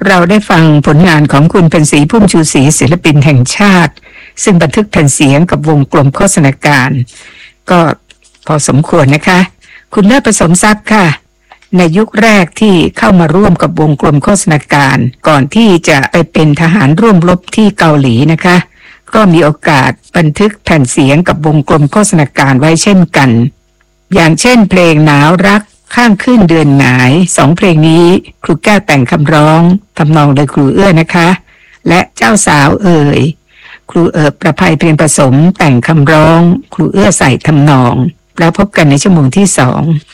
เราได้ฟังผลงานของคุณเป็นศรีพุ่มชูศรีศิลปินแห่งชาติซึ่งบันทึกแผ่นเสียงกับวงกลมโฆษณาการก็พอสมควรนะคะคุณเลิศประสมทรัพย์ค่ะในยุคแรกที่เข้ามาร่วมกับวงกลมโฆษณาการก่อนที่จะไปเป็นทหารร่วมรบที่เกาหลีนะคะก็มีโอกาสบันทึกแผ่นเสียงกับวงกลมโฆษณาการไว้เช่นกันอย่างเช่นเพลงหนาวรักข้างขึ้นเดือนหงาย2เพลงนี้ครูแก้วแต่งคำร้องทำนองโดยครูเอื้อนะคะและเจ้าสาวเอ่ยครูประภัยเพียรผสมแต่งคำร้องครูเอื้อใส่ทำนองแล้วพบกันในชั่วโมงที่2